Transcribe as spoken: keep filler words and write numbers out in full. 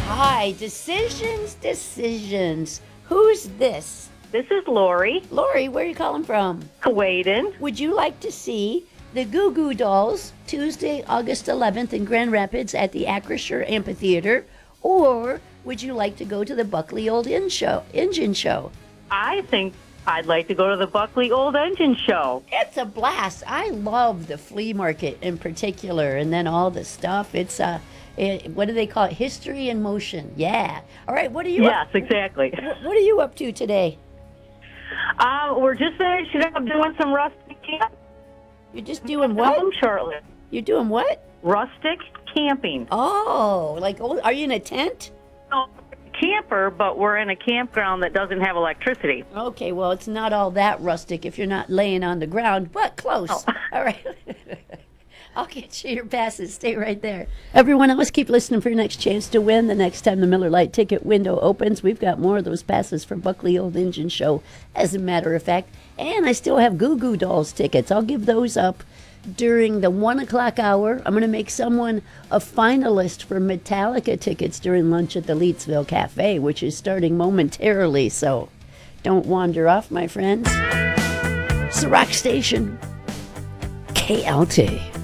Hi, decisions, decisions. Who's this? This is Lori, Lori, where are you calling from? Kuwaitan. Would you like to see the Goo Goo Dolls Tuesday, August eleventh in Grand Rapids at the Acrisure Amphitheater? Or would you like to go to the Buckley Old Inn show, Engine Show? I think I'd like to go to the Buckley Old Engine Show. It's a blast. I love the flea market in particular, and then all the stuff. It's uh, it, what do they call it? History in motion. Yeah. All right. What are you? Yes, up, exactly. What are you up to today? Uh, we're just finishing up doing some rustic camping. You're just doing what? Home shortly. You're doing what? Rustic camping. Oh, like, oh, are you in a tent? Oh, camper, but we're in a campground that doesn't have electricity. Okay, well, it's not all that rustic if you're not laying on the ground, but close. Oh. All right. I'll get you your passes. Stay right there. Everyone else, keep listening for your next chance to win. The next time the Miller Lite ticket window opens, we've got more of those passes for Buckley Old Engine Show, as a matter of fact. And I still have Goo Goo Dolls tickets. I'll give those up during the one o'clock hour. I'm going to make someone a finalist for Metallica tickets during lunch at the Leetsville Cafe, which is starting momentarily. So don't wander off, my friends. It's the Rock Station. K L T.